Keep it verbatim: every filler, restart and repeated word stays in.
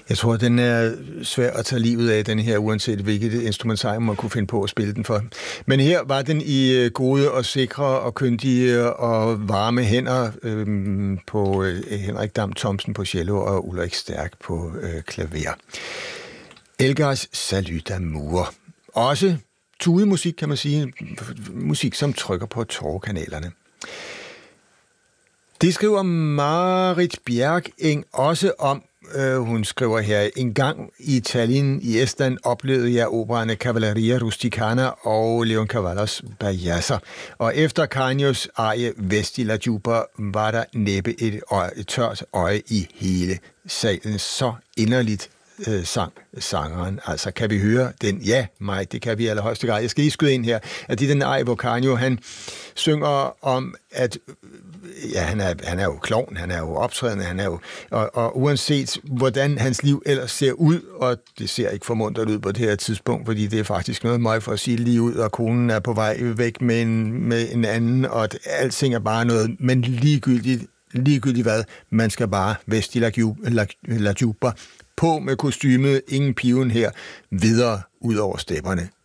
Jeg tror, den er svær at tage livet af, den her, uanset hvilket instrumentarium man kunne finde på at spille den for. Men her var den i gode og sikre og kyndige og varme hænder øhm, på øh, Henrik Dam Thomsen på cello og Ulrik Stærk på øh, klaver. Elgars Salut d'Amour. Også tudemusik, kan man sige. Musik, som trykker på tårkanalerne. Det skriver Marit Bjergeng også om. Uh, hun skriver her, en gang i Tallinn i Estland oplevede jeg operaerne Cavalleria Rusticana og Leoncavallos Bajazzer. Og efter Kanios arie Vestila Juba var der næppe et, øje, et tørt øje i hele salen. Så inderligt øh, sang sangeren. Altså, kan vi høre den? Ja, mig, det kan vi i allerhøjeste grad. Jeg skal lige skyde ind her, at det er den arie, hvor Kanio, han synger om, at ja, han er, han er jo klovn, han er jo optrædende, han er jo, og, og uanset hvordan hans liv ellers ser ud, og det ser ikke formuntret ud på det her tidspunkt, fordi det er faktisk noget meget for at sige lige ud, og konen er på vej væk med en, med en anden, og at alting er bare noget, men ligegyldigt, ligegyldigt hvad, man skal bare Vestila Juba på med kostymet, ingen piven her, videre ud over stepperne.